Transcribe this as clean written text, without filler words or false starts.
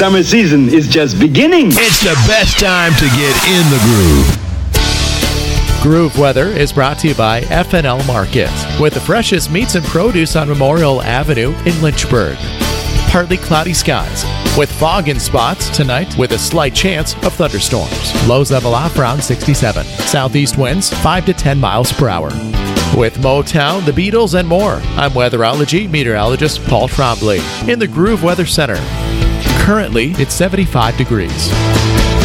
summer season is just beginning. It's the best time to get in the groove. Groove Weather is brought to you by FNL Market, with the freshest meats and produce on Memorial Avenue in Lynchburg. Partly cloudy skies, with fog in spots tonight with a slight chance of thunderstorms. Lows level off around 67. Southeast winds 5 to 10 miles per hour. With Motown, the Beatles, and more, I'm weatherology meteorologist Paul Trombley in the Groove Weather Center. Currently, it's 75 degrees.